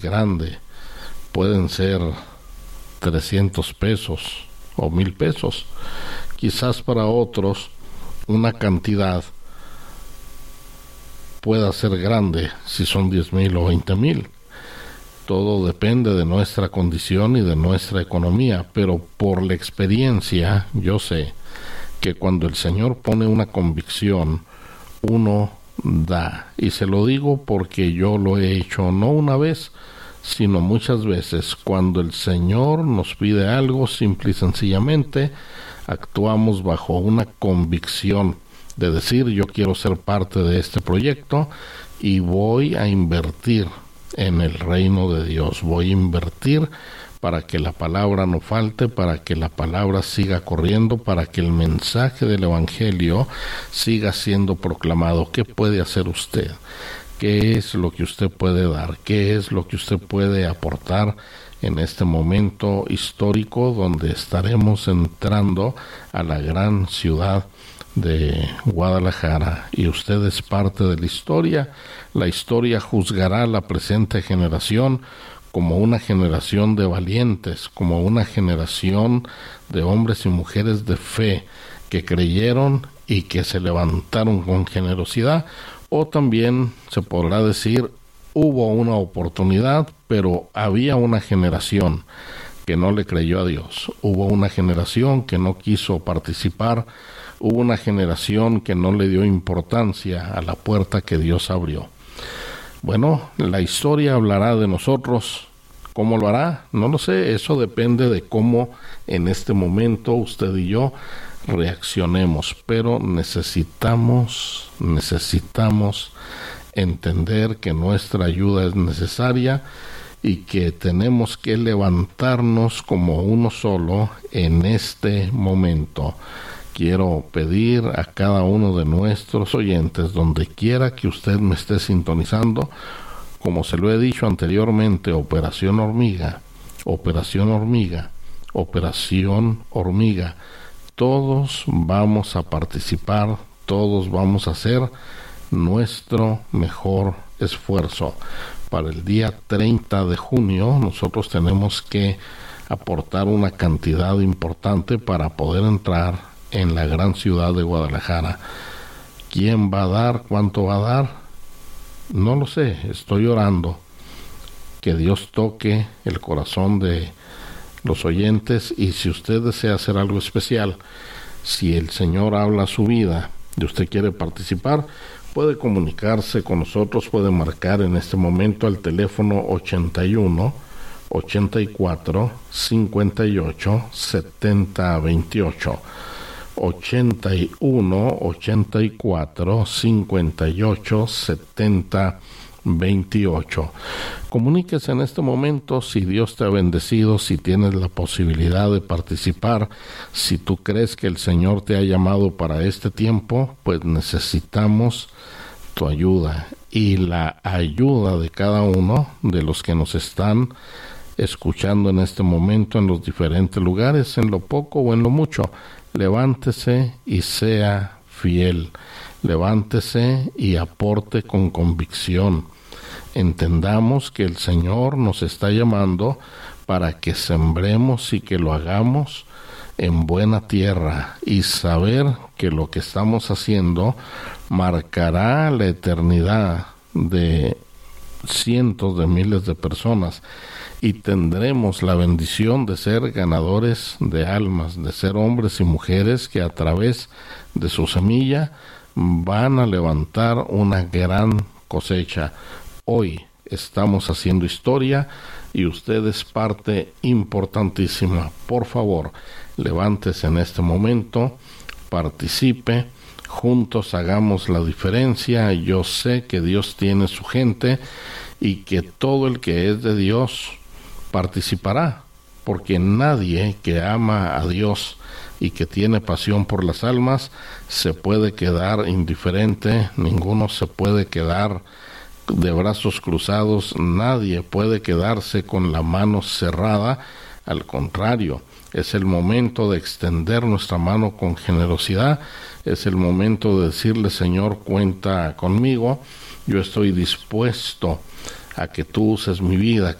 grande. Pueden ser 300 pesos o 1,000 pesos. Quizás para otros una cantidad pueda ser grande si son 10,000 o 20,000. Todo depende de nuestra condición y de nuestra economía, pero por la experiencia yo sé que cuando el Señor pone una convicción, uno da. Y se lo digo porque yo lo he hecho no una vez, sino muchas veces. Cuando el Señor nos pide algo, simple y sencillamente actuamos bajo una convicción de decir: yo quiero ser parte de este proyecto y voy a invertir en el reino de Dios. Voy a invertir para que la palabra no falte, para que la palabra siga corriendo, para que el mensaje del Evangelio siga siendo proclamado. ¿Qué puede hacer usted? ¿Qué es lo que usted puede dar? ¿Qué es lo que usted puede aportar en este momento histórico donde estaremos entrando a la gran ciudad de Guadalajara? Y usted es parte de la historia. La historia juzgará a la presente generación como una generación de valientes, como una generación de hombres y mujeres de fe que creyeron y que se levantaron con generosidad. O también se podrá decir: hubo una oportunidad, pero había una generación que no le creyó a Dios. Hubo una generación que no quiso participar. Hubo una generación que no le dio importancia a la puerta que Dios abrió. Bueno, la historia hablará de nosotros. ¿Cómo lo hará? No lo sé. Eso depende de cómo en este momento usted y yo reaccionemos. Pero necesitamos entender que nuestra ayuda es necesaria y que tenemos que levantarnos como uno solo en este momento. Quiero pedir a cada uno de nuestros oyentes, donde quiera que usted me esté sintonizando, como se lo he dicho anteriormente: Operación Hormiga, Operación Hormiga, Operación Hormiga. Todos vamos a participar, todos vamos a hacer nuestro mejor esfuerzo. Para el día 30 de junio nosotros tenemos que aportar una cantidad importante para poder entrar en la gran ciudad de Guadalajara. ¿Quién va a dar? ¿Cuánto va a dar? No lo sé. Estoy orando que Dios toque el corazón de los oyentes, y si usted desea hacer algo especial, si el Señor habla a su vida y usted quiere participar, puede comunicarse con nosotros, puede marcar en este momento al teléfono 81 84 58 70 28. 81 84 58 70 28. Comuníquese en este momento si Dios te ha bendecido, si tienes la posibilidad de participar, si tú crees que el Señor te ha llamado para este tiempo, pues necesitamos tu ayuda y la ayuda de cada uno de los que nos están escuchando en este momento en los diferentes lugares, en lo poco o en lo mucho. Levántese y sea fiel. Levántese y aporte con convicción. Entendamos que el Señor nos está llamando para que sembremos y que lo hagamos en buena tierra, y saber que lo que estamos haciendo marcará la eternidad de cientos de miles de personas, y tendremos la bendición de ser ganadores de almas, de ser hombres y mujeres que a través de su semilla van a levantar una gran cosecha. Hoy estamos haciendo historia y usted es parte importantísima. Por favor, levántese en este momento, participe, juntos hagamos la diferencia. Yo sé que Dios tiene su gente y que todo el que es de Dios participará, porque nadie que ama a Dios y que tiene pasión por las almas se puede quedar indiferente, ninguno se puede quedar de brazos cruzados, nadie puede quedarse con la mano cerrada. Al contrario, es el momento de extender nuestra mano con generosidad, es el momento de decirle: Señor, cuenta conmigo, yo estoy dispuesto a que tú uses mi vida,